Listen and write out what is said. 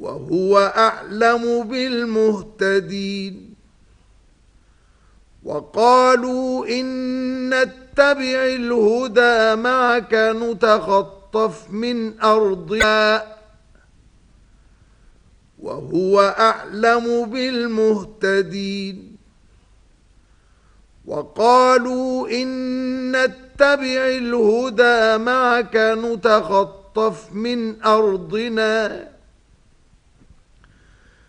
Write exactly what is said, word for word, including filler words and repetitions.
وهو أعلم بالمهتدين وقالوا إن نتبع الهدى معك نتخطف من أرضنا وهو أعلم بالمهتدين وقالوا إن نتبع الهدى معك نتخطف من أرضنا